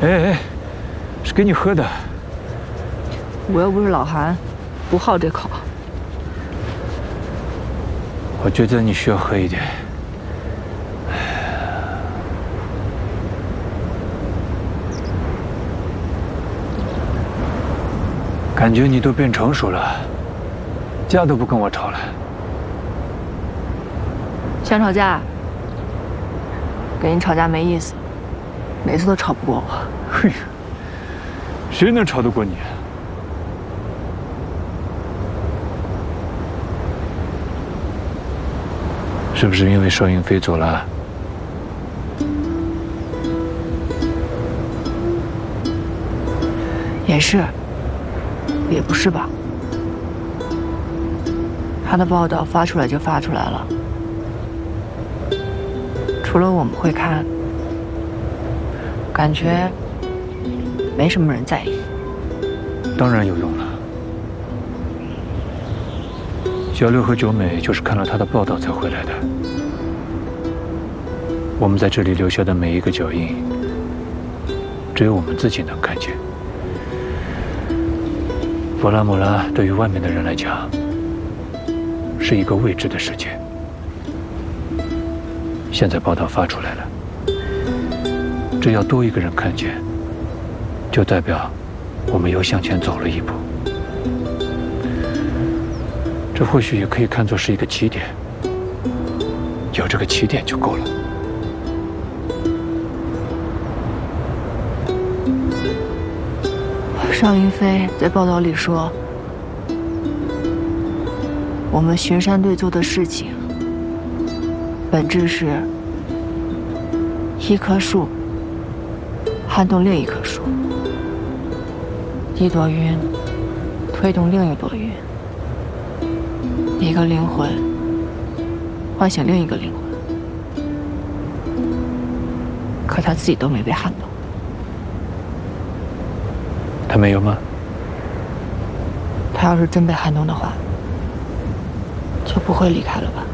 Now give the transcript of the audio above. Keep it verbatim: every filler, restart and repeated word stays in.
哎哎，是给你喝的。 我又不是老韩，不好这口。 我觉得你需要喝一点。感觉你都变成熟了，架都不跟我吵了。 想吵架？跟你吵架没意思，每次都吵不过我。 嘿，谁能吵得过你？是不是因为邵云飞走了？ 也是，也不是吧？他的报道发出来就发出来了，除了我们会看，感觉没什么人在意。 当然有用了。小六和九美就是看了他的报道才回来的。我们在这里留下的每一个脚印，只有我们自己能看见。弗拉姆拉对于外面的人来讲，是一个未知的世界。现在报道发出来了，只要多一个人看见，就代表我们又向前走了一步。这或许也可以看作是一个起点，有这个起点就够了。 邵云飞在报道里说，我们巡山队做的事情，本质是一棵树撼动另一棵树，一朵云推动另一朵云，一个灵魂唤醒另一个灵魂。可他自己都没被撼动。 他没有吗？ 他要是真被撼动的话，就不会离开了吧。